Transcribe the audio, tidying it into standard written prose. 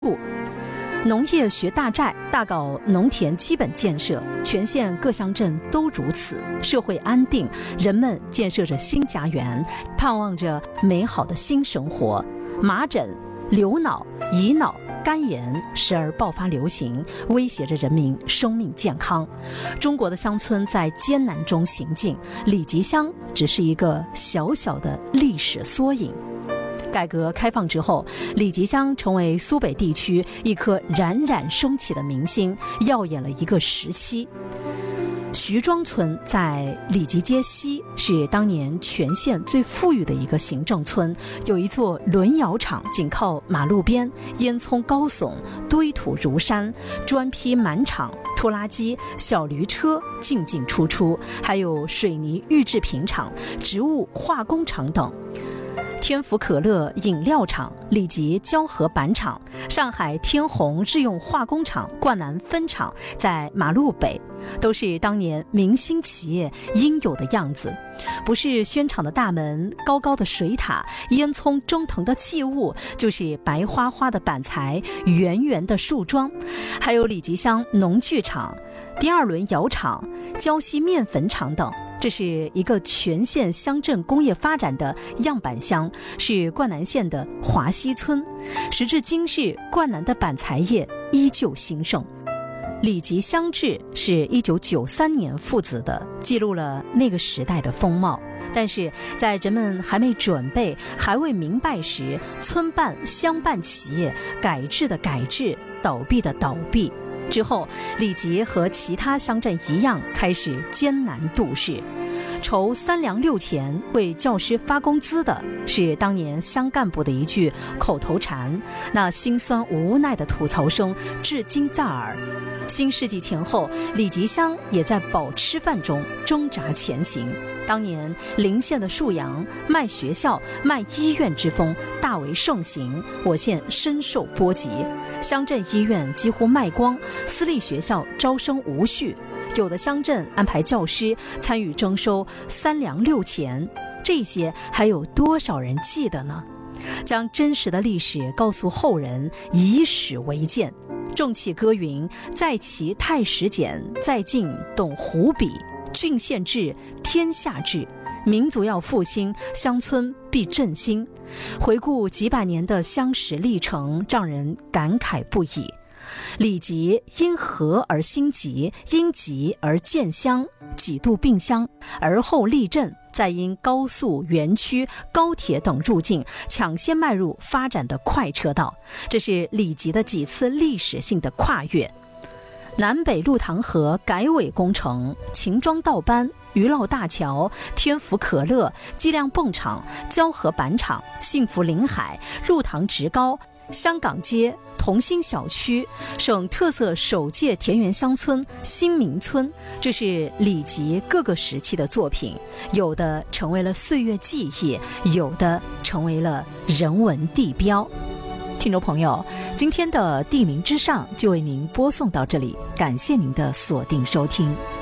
农业学大寨，大搞农田基本建设，全县各乡镇都如此，社会安定，人们建设着新家园，盼望着美好的新生活。麻疹、流脑、乙脑、肝炎时而爆发流行，威胁着人民生命健康。中国的乡村在艰难中行进，里集乡只是一个小小的历史缩影。改革开放之后，里集乡成为苏北地区一颗冉冉升起的明星，耀眼了一个时期。徐庄村在里集街西，是当年全县最富裕的一个行政村，有一座轮窑厂紧靠马路边，烟囱高耸，堆土如山，砖坯满场，拖拉机、小驴车进进出出，还有水泥预制品厂、植物化工厂等。天府可乐饮料厂、里集胶合板厂、上海天虹日用化工厂灌南分厂在马路北，都是当年明星企业应有的样子。不是宣厂的大门、高高的水塔、烟囱蒸腾的气雾，就是白花花的板材、圆圆的树桩，还有里集乡农具厂、第二轮窑厂、胶西面粉厂等。这是一个全县乡镇工业发展的样板乡，是灌南县的华西村。时至今日，灌南的板材业依旧兴盛。里集乡志是1993年父子的，记录了那个时代的风貌。但是在人们还没准备、还未明白时，村办、乡办企业改制的改制，倒闭的倒闭。之后，里集和其他乡镇一样，开始艰难度日。筹3粮6钱为教师发工资的，是当年乡干部的一句口头禅，那心酸无奈的吐槽声至今在耳。新世纪前后，里集乡也在保吃饭中挣扎前行。当年邻县的沭阳卖学校、卖医院之风大为盛行，我县深受波及，乡镇医院几乎卖光，私立学校招生无序，有的乡镇安排教师参与征收3粮6钱，这些还有多少人记得呢？将真实的历史告诉后人，以史为鉴。正气歌云：在其太史简，在晋懂胡笔，郡县治，天下治。民族要复兴，乡村必振兴。回顾几百年的乡史历程，让人感慨不已。里集因和而兴集，因集而建乡，几度并乡，而后立镇，再因高速、园区、高铁等入境，抢先迈入发展的快车道。这是里集的几次历史性的跨越。南北鹿塘河改委工程、秦庄道班、余老大桥、天府可乐、计量泵厂、胶合板厂、幸福临海、鹿塘职高、香港街、同心小区、省特色首届田园乡村新民村，这是里集各个时期的作品，有的成为了岁月记忆，有的成为了人文地标。听众朋友，今天的地名之上就为您播送到这里，感谢您的锁定收听。